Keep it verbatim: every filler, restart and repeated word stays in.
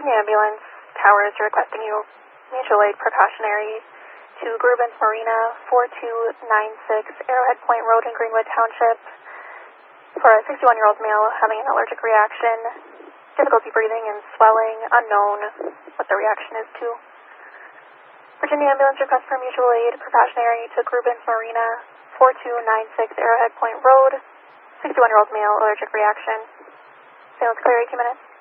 Virginia Ambulance Towers requesting you mutual aid precautionary to Grubens Marina, four two nine six Arrowhead Point Road in Greenwood Township for a sixty-one-year-old male having an allergic reaction, difficulty breathing and swelling, unknown what the reaction is to. Virginia Ambulance request for mutual aid precautionary to Grubens Marina, four two nine six Arrowhead Point Road, sixty-one-year-old male allergic reaction. Silence clear, eighteen minutes.